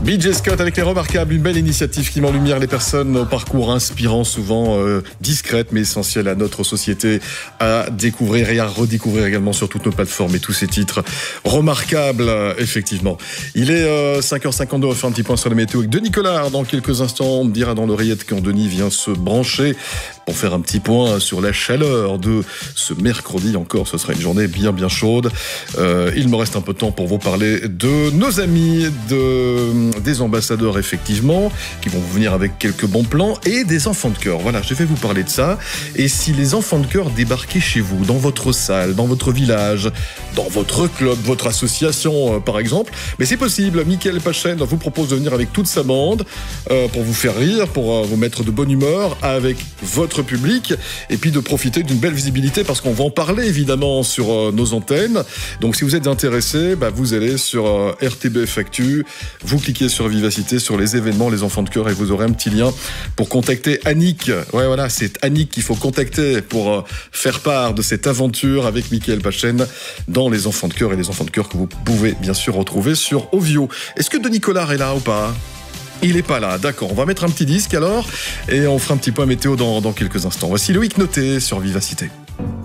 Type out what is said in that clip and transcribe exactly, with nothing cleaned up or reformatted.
B J Scott avec les Remarquables, une belle initiative qui met en lumière les personnes au parcours inspirant, souvent euh, discrètes mais essentielles à notre société, à découvrir et à redécouvrir également sur toutes nos plateformes et tous ces titres remarquables, effectivement. Il est euh, cinq heures cinquante-deux, on va faire un petit point sur la météo avec Denis Collard. Dans quelques instants, on me dira dans l'oreillette quand Denis vient se brancher pour faire un petit point sur la chaleur de ce mercredi. Encore, ce sera une journée bien bien chaude. Euh, il me reste un peu de temps pour vous parler de nos amis, de des ambassadeurs effectivement, qui vont venir avec quelques bons plans, et des enfants de chœur. Voilà, je vais vous parler de ça. Et si les enfants de chœur débarquaient chez vous, dans votre salle, dans votre village, dans votre club, votre association euh, par exemple, mais c'est possible. Mickaël Pachen vous propose de venir avec toute sa bande euh, pour vous faire rire, pour euh, vous mettre de bonne humeur avec votre public, et puis de profiter d'une belle visibilité, parce qu'on va en parler évidemment sur euh, nos antennes. Donc si vous êtes intéressé, bah, vous allez sur euh, R T B F Actu, vous cliquez sur Vivacité, sur les événements, les enfants de chœur, et vous aurez un petit lien pour contacter Annick. Ouais, voilà, c'est Annick qu'il faut contacter pour euh, faire part de cette aventure avec Mickaël Pachen dans les enfants de chœur, et les enfants de chœur que vous pouvez bien sûr retrouver sur Ovio. Est-ce que Denis Collard est là ou pas ? Il est pas là, d'accord. On va mettre un petit disque alors, et on fera un petit point météo dans, dans quelques instants. Voici Loïc Noté sur Vivacité.